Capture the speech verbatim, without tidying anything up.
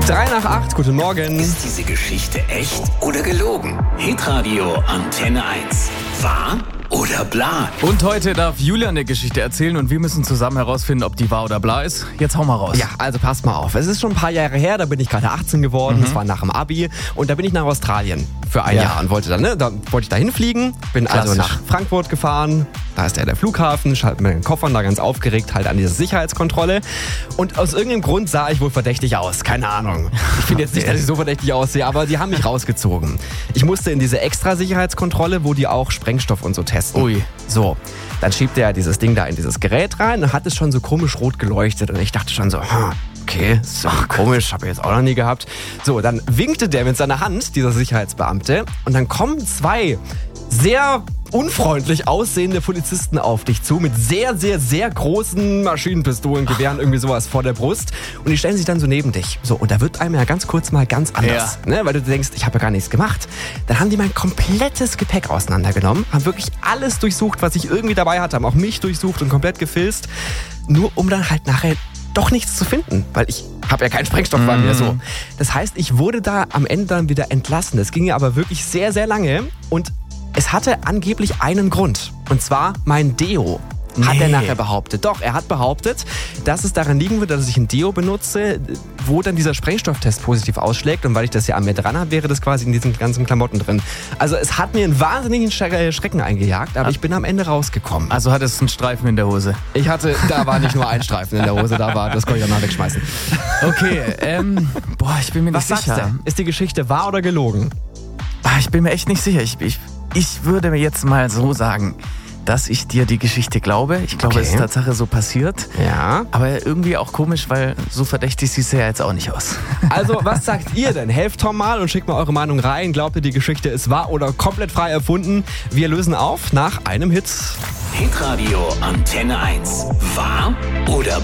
Drei nach acht, guten Morgen. Ist diese Geschichte echt oder gelogen? Hitradio Antenne eins. Wahr oder bla? Und heute darf Julian eine Geschichte erzählen und wir müssen zusammen herausfinden, ob die wahr oder bla ist. Jetzt hau mal raus. Ja, also passt mal auf. Es ist schon ein paar Jahre her, da bin ich gerade achtzehn geworden, das war nach dem Abi. Und da bin ich nach Australien für ein Ja. Jahr und wollte dann, ne, da wollte ich da hinfliegen. Bin also Klassisch. nach Frankfurt gefahren. Da ist ja der Flughafen, ich halt mit den Koffern da ganz aufgeregt, halt an diese Sicherheitskontrolle. Und aus irgendeinem Grund sah ich wohl verdächtig aus. Keine Ahnung. Ich finde jetzt nicht, dass ich so verdächtig aussehe, aber die haben mich rausgezogen. Ich musste in diese extra Sicherheitskontrolle, wo die auch Sprengstoff und so testen. Ui. So, dann schiebt er dieses Ding da in dieses Gerät rein und hat es schon so komisch rot geleuchtet. Und ich dachte schon so, hm, okay, ist so komisch, habe ich jetzt auch noch nie gehabt. So, dann winkte der mit seiner Hand, dieser Sicherheitsbeamte. Und dann kommen zwei sehr unfreundlich aussehende Polizisten auf dich zu mit sehr, sehr, sehr großen Maschinenpistolen, Gewehren, irgendwie sowas vor der Brust. Und die stellen sich dann so neben dich. So, und da wird einem ja ganz kurz mal ganz anders. Ja. Ne? Weil du denkst, ich habe ja gar nichts gemacht. Dann haben die mein komplettes Gepäck auseinandergenommen, haben wirklich alles durchsucht, was ich irgendwie dabei hatte, haben auch mich durchsucht und komplett gefilzt. Nur um dann halt nachher doch nichts zu finden, weil ich habe ja keinen Sprengstoff bei mir so. Das heißt, ich wurde da am Ende dann wieder entlassen. Das ging ja aber wirklich sehr, sehr lange und es hatte angeblich einen Grund. Und zwar mein Deo. Hat Nee. er nachher behauptet. Doch, er hat behauptet, dass es daran liegen wird, dass ich ein Deo benutze, wo dann dieser Sprengstofftest positiv ausschlägt. Und weil ich das ja an mir dran habe, wäre das quasi in diesen ganzen Klamotten drin. Also es hat mir einen wahnsinnigen Schre- Schrecken eingejagt, aber ich bin am Ende rausgekommen. Also hattest du einen Streifen in der Hose. Ich hatte, da war nicht nur ein Streifen in der Hose, da war, das konnte ich auch noch wegschmeißen. Okay, ähm, boah, ich bin mir Was nicht sagst sicher. du? Ist die Geschichte wahr oder gelogen? Ah, Ich bin mir echt nicht sicher. Ich, ich, ich würde mir jetzt mal so sagen, dass ich dir die Geschichte glaube. Ich glaube, Okay. es ist Tatsache so passiert. Ja. Aber irgendwie auch komisch, weil so verdächtig sieht es ja jetzt auch nicht aus. Also, was sagt ihr denn? Helft Tom mal und schickt mal eure Meinung rein. Glaubt ihr, die Geschichte ist wahr oder komplett frei erfunden? Wir lösen auf nach einem Hit. Hitradio Antenne eins. Wahr oder